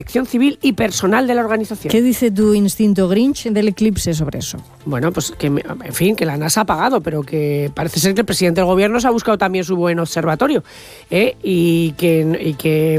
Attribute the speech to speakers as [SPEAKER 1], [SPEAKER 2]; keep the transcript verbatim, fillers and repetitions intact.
[SPEAKER 1] protección civil y personal de la organización.
[SPEAKER 2] ¿Qué dice tu instinto Grinch del eclipse sobre eso?
[SPEAKER 1] Bueno, pues que, en fin, que la NASA ha pagado, pero que parece ser que el presidente del gobierno se ha buscado también su buen observatorio, ¿eh? y, que, y que